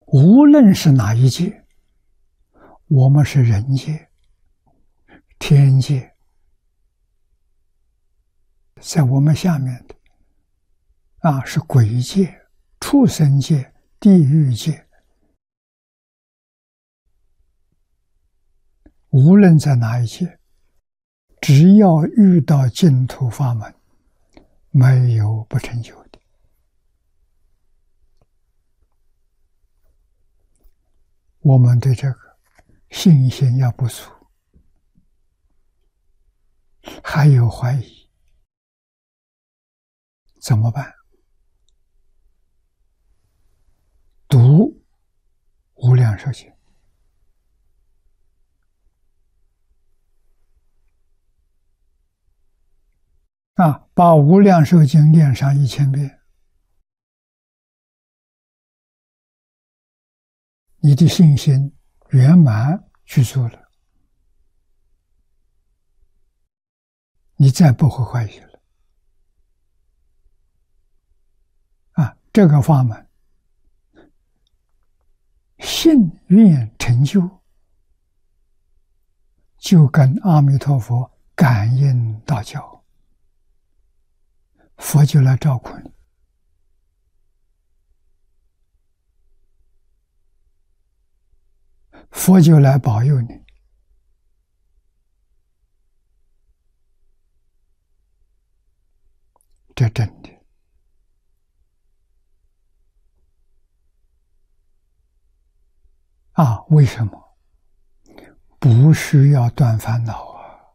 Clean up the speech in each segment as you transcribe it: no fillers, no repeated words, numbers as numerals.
无论是哪一界，我们是人界、天界，在我们下面的是鬼界、畜生界、地狱界。无论在哪一界，只要遇到净土法门，没有不成就的。我们对这个信心要不足，还有怀疑，怎么办？读无量寿经，把无量寿经念上1000遍，你的信心圆满具足了，你再不会怀疑了。这个法门信愿成就，就跟阿弥陀佛感应道交，佛就来照顾你。佛就来保佑你。这真的为什么？不需要断烦恼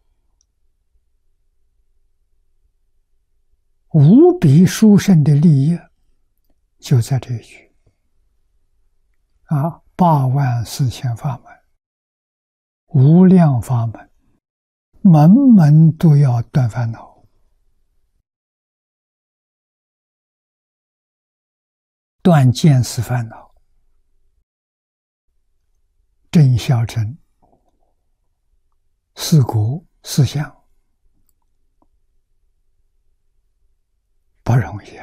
无比殊胜的利益就在这一句84000法门，无量法门，门门都要断烦恼，断见思烦恼，正小乘四果四相，不容易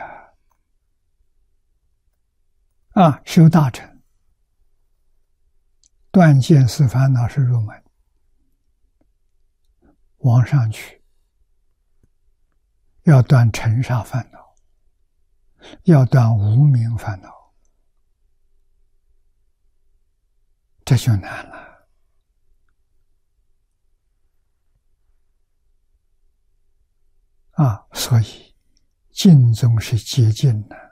修大乘，断见思烦恼是入门，往上去要断尘沙烦恼，要断无明烦恼，这就难了。所以净宗是接近的。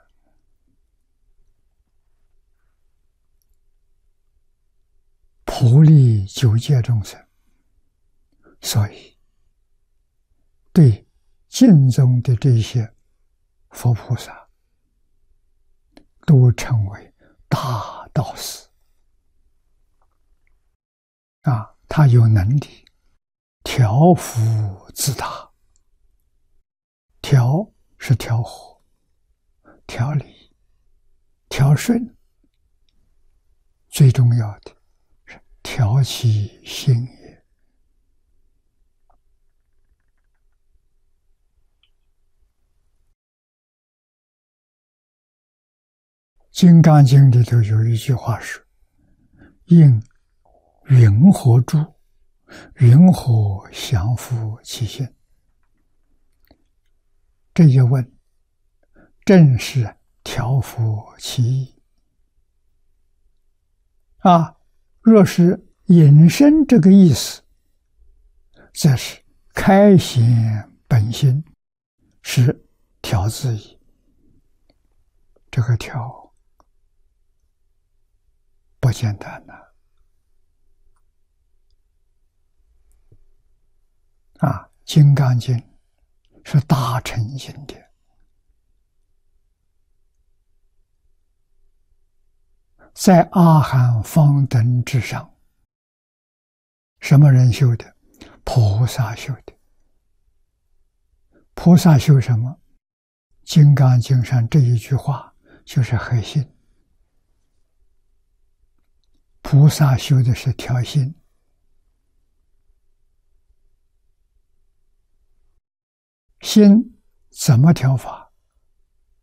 普利九界众生，所以对净宗的这些佛菩萨都称为大道士他有能力调伏自他。调是调和、调理、调顺，最重要的是调其心也。金刚经里头有一句话说：应云何住，云何降伏其心。这一问正是调伏其意若是引申这个意思，则是开显本心，是调自意。这个调不简单金刚经是大乘经典，在阿含方等之上。什么人修的？菩萨修的。菩萨修什么？金刚经上这一句话就是核心。菩萨修的是调心，心怎么调法？